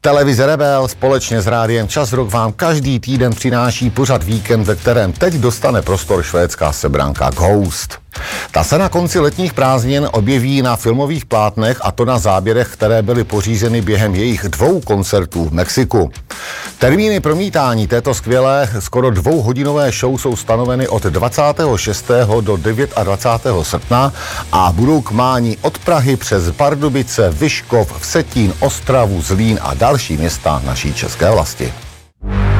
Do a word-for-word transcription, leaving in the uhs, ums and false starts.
Televize Rebel společně s Rádiem Čas Rock vám každý týden přináší pořad Víkend, ve kterém teď dostane prostor švédská sebranka Ghost. Ta se na konci letních prázdnin objeví na filmových plátnech, a to na záběrech, které byly pořízeny během jejich dvou koncertů v Mexiku. Termíny promítání této skvělé skoro dvouhodinové show jsou stanoveny od dvacátého šestého do dvacátého devátého srpna a budou k mání od Prahy přes Pardubice, Vyškov, Vsetín, Ostravu, Zlín a další města naší české vlasti.